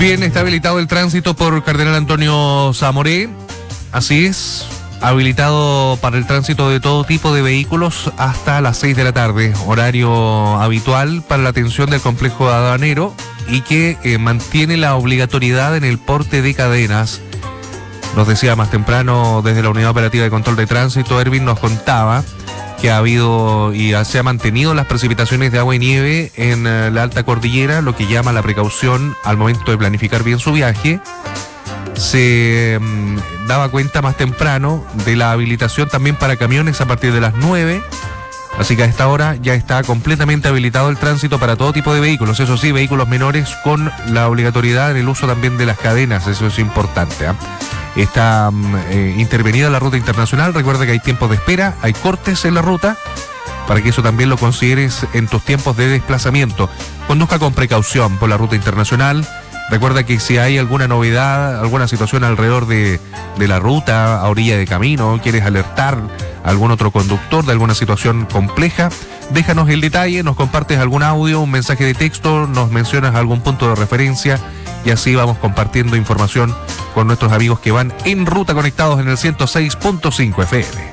Bien, está habilitado el tránsito por Cardenal Antonio Zamoré. Así es, habilitado para el tránsito de todo tipo de vehículos hasta las 6 de la tarde, horario habitual para la atención del complejo aduanero y que mantiene la obligatoriedad en el porte de cadenas. Nos decía más temprano desde la Unidad Operativa de Control de Tránsito, Erwin nos contaba que ha habido y se ha mantenido las precipitaciones de agua y nieve en la alta cordillera, lo que llama la precaución al momento de planificar bien su viaje. Se daba cuenta más temprano de la habilitación también para camiones a partir de las 9, así que a esta hora ya está completamente habilitado el tránsito para todo tipo de vehículos, eso sí, vehículos menores con la obligatoriedad en el uso también de las cadenas, eso es importante, ¿eh? Está intervenida la ruta internacional. Recuerda que hay tiempos de espera, hay cortes en la ruta, para que eso también lo consideres en tus tiempos de desplazamiento. Conduzca con precaución por la ruta internacional. Recuerda que si hay alguna novedad, alguna situación alrededor de la ruta, a orilla de camino, quieres alertar a algún otro conductor de alguna situación compleja, déjanos el detalle, nos compartes algún audio, un mensaje de texto, nos mencionas algún punto de referencia y así vamos compartiendo información con nuestros amigos que van en ruta conectados en el 106.5 FM.